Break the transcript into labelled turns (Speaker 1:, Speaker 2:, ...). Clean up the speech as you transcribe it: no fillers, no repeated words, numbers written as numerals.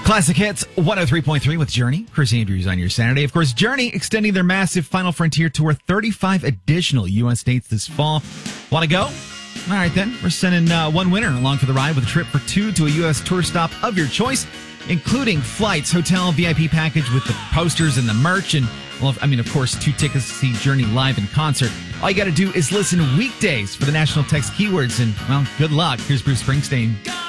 Speaker 1: Classic Hits 103.3 with Journey. Chris Andrews on your Saturday. Of course, Journey extending their massive Final Frontier tour 35 additional U.S. states this fall. Want to go? All right, then. We're sending one winner along for the ride with a trip for two to a U.S. tour stop of your choice, including flights, hotel, VIP package with the posters and the merch. And, well, I mean, of course, 2 tickets to see Journey live in concert. All you got to do is listen weekdays for the national text keywords. And, well, good luck. Here's Bruce Springsteen.